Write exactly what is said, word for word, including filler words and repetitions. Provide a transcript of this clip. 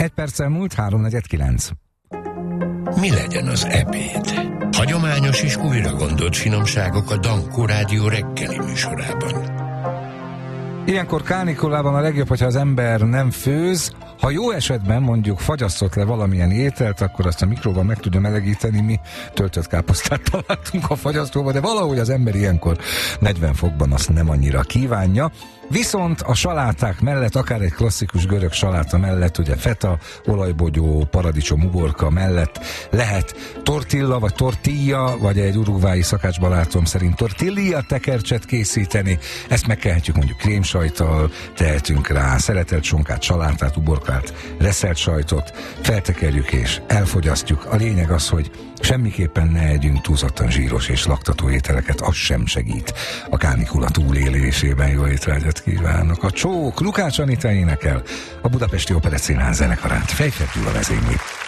Egy perccel múlt, háromnegyed kilenc. Mi legyen az ebéd? Hagyományos és újra gondolt finomságok a Dankó Rádió reggeli műsorában. Ilyenkor kánikulában a legjobb, hogyha az ember nem főz. Ha jó esetben mondjuk fagyasztott le valamilyen ételt, akkor azt a mikróban meg tudja melegíteni. Mi töltött káposztát találtunk a fagyasztóba, de valahogy az ember ilyenkor negyven fokban azt nem annyira kívánja. Viszont a saláták mellett, akár egy klasszikus görög saláta mellett, ugye feta, olajbogyó, paradicsom, uborka mellett lehet tortilla, vagy tortilla, vagy egy urugvái szakácsbarátom szerint tortilla tekercset készíteni. Ezt megkelhetjük mondjuk krémsajttal, tehetünk rá szeretelt sonkát, salátát, uborkát, reszelt sajtot, feltekerjük és elfogyasztjuk. A lényeg az, hogy semmiképpen ne együnk túlzottan zsíros és laktató ételeket, az sem segít a kánikula túlélésében. Jó étvágyat kívánok! A Csók Lukács Anita énekel, a Budapesti Operettszínház zenekarát Fejfert Gyula vezényli.